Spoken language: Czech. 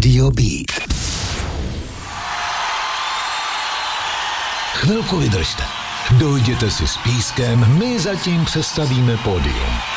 Radio Beat. Chvilku vydržte. Dojděte si s pískem, my zatím přestavíme pódium.